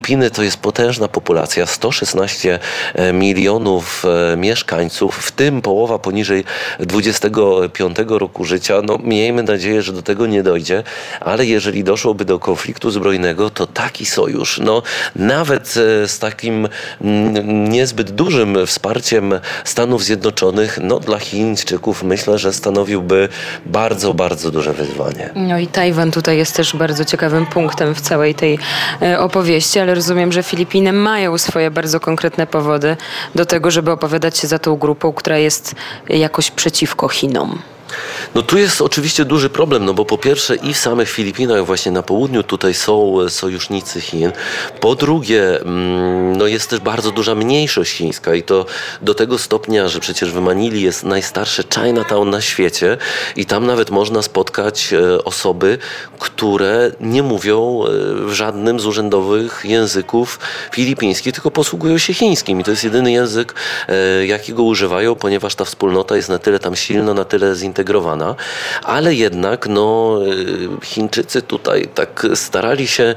Filipiny to jest potężna populacja, 116 milionów mieszkańców, w tym połowa poniżej 25 roku życia. No, miejmy nadzieję, że do tego nie dojdzie, ale jeżeli doszłoby do konfliktu zbrojnego, to taki sojusz, no, nawet z takim niezbyt dużym wsparciem Stanów Zjednoczonych, no, dla Chińczyków myślę, że stanowiłby bardzo, bardzo duże wyzwanie. No i Tajwan tutaj jest też bardzo ciekawym punktem w całej tej opowieści, ale rozumiem, że Filipiny mają swoje bardzo konkretne powody do tego, żeby opowiadać się za tą grupą, która jest jakoś przeciwko Chinom. No tu jest oczywiście duży problem, no bo po pierwsze i w samych Filipinach właśnie na południu tutaj są sojusznicy Chin. Po drugie, no jest też bardzo duża mniejszość chińska i to do tego stopnia, że przecież w Manili jest najstarsze Chinatown na świecie i tam nawet można spotkać osoby, które nie mówią w żadnym z urzędowych języków filipińskich, tylko posługują się chińskim i to jest jedyny język, jakiego używają, ponieważ ta wspólnota jest na tyle tam silna, na tyle zintegrowana, ale jednak no, Chińczycy tutaj tak starali się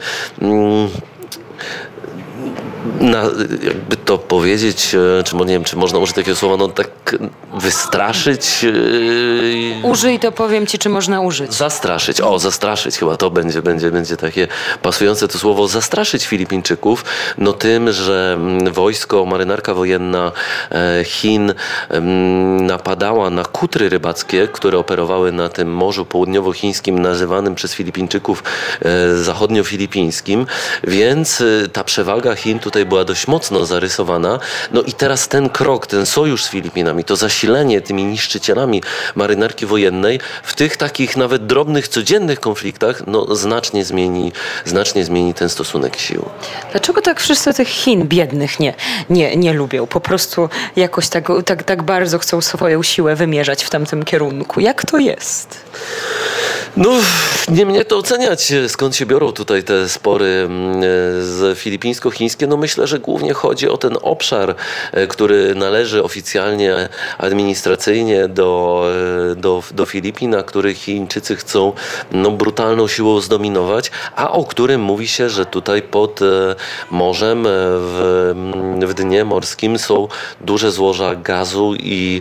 jakby to powiedzieć, czy nie wiem, czy można użyć takiego słowa, no tak wystraszyć. Użyj, to powiem ci, czy można użyć. Zastraszyć, zastraszyć chyba to będzie takie pasujące to słowo, zastraszyć Filipińczyków, no tym, że wojsko, marynarka wojenna Chin napadała na kutry rybackie, które operowały na tym Morzu Południowochińskim, nazywanym przez Filipińczyków zachodniofilipińskim, więc ta przewaga Chin tutaj była dość mocno zarysowana. No i teraz ten krok, ten sojusz z Filipinami, to zasilenie tymi niszczycielami marynarki wojennej w tych takich nawet drobnych, codziennych konfliktach, no znacznie zmieni ten stosunek sił. Dlaczego tak wszyscy tych Chin biednych nie lubią? Po prostu jakoś tak bardzo chcą swoją siłę wymierzać w tamtym kierunku. Jak to jest? No, nie mnie to oceniać, skąd się biorą tutaj te spory z filipińsko-chińskie. No myślę, że głównie chodzi o ten obszar, który należy oficjalnie, administracyjnie do Filipin, a który Chińczycy chcą brutalną siłą zdominować, a o którym mówi się, że tutaj pod morzem w dnie morskim są duże złoża gazu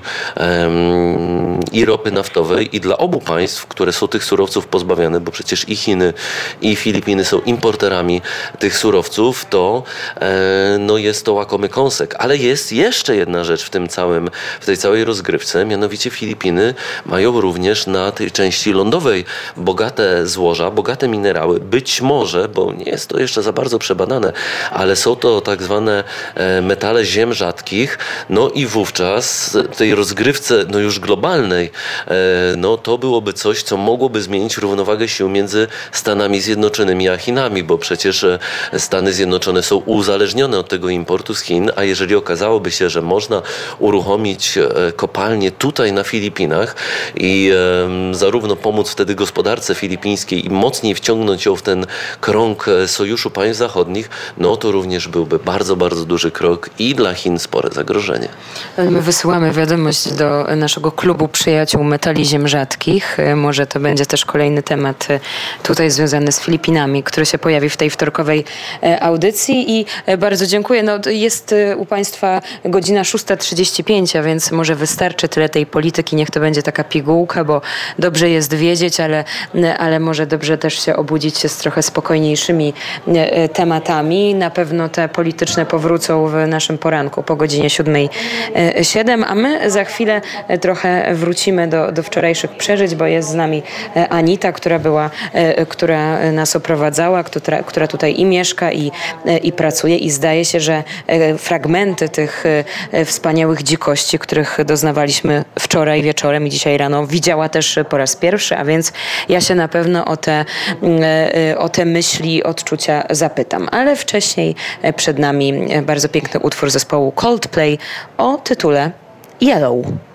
i ropy naftowej i dla obu państw, które są tych surowców pozbawione, bo przecież i Chiny, i Filipiny są importerami tych surowców, to jest to łakomy kąsek. Ale jest jeszcze jedna rzecz w tej całej rozgrywce, mianowicie Filipiny mają również na tej części lądowej bogate złoża, bogate minerały. Być może, bo nie jest to jeszcze za bardzo przebadane, ale są to tak zwane metale ziem rzadkich, no i wówczas w tej rozgrywce już globalnej, to byłoby coś, co mogłoby zmienić równowagę sił między Stanami Zjednoczonymi a Chinami, bo przecież Stany Zjednoczone są uzależnione od tego importu z Chin, a jeżeli okazałoby się, że można uruchomić kopalnie tutaj na Filipinach i zarówno pomóc wtedy gospodarce filipińskiej i mocniej wciągnąć ją w ten krąg sojuszu państw zachodnich, no to również byłby bardzo, bardzo duży krok i dla Chin spore zagrożenie. My wysyłamy wiadomość do naszego klubu przyjaciół metali ziem rzadkich. Może to będzie też kolejny temat tutaj związany z Filipinami, który się pojawi w tej wtorkowej audycji i bardzo dziękuję. Jest u Państwa godzina 6:35, a więc może wystarczy tyle tej polityki. Niech to będzie taka pigułka, bo dobrze jest wiedzieć, ale może dobrze też się obudzić się z trochę spokojniejszymi tematami. Na pewno te polityczne powrócą w naszym poranku po godzinie 7:07, a my za chwilę trochę wrócimy do wczorajszych przeżyć, bo jest z nami Anita, która nas oprowadzała, która tutaj i mieszka, i pracuje i zdaje się, że fragmenty tych wspaniałych dzikości, których doznawaliśmy wczoraj wieczorem i dzisiaj rano, widziała też po raz pierwszy, a więc ja się na pewno o te myśli, odczucia zapytam. Ale wcześniej przed nami bardzo piękny utwór zespołu Coldplay o tytule Yellow.